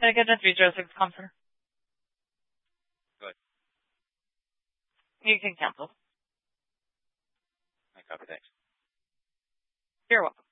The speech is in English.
Can I get a 306 confirm? Good. You can cancel. I copy, thanks. You're welcome.